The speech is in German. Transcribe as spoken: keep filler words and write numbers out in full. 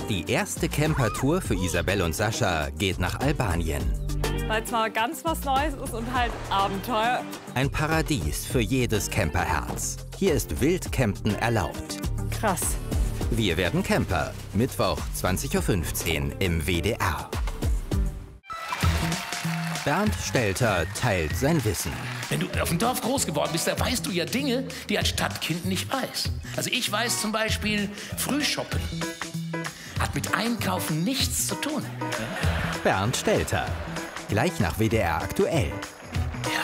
Die erste Campertour für Isabel und Sascha geht nach Albanien. Weil es mal ganz was Neues ist und halt Abenteuer. Ein Paradies für jedes Camperherz. Hier ist Wildcampen erlaubt. Krass. Wir werden Camper. Mittwoch, zwanzig Uhr fünfzehn im W D R. Bernd Stelter teilt sein Wissen. Wenn du auf dem Dorf groß geworden bist, da weißt du ja Dinge, die ein Stadtkind nicht weiß. Also ich weiß zum Beispiel, Frühshoppen hat mit Einkaufen nichts zu tun. Bernd Stelter. Gleich nach W D R aktuell.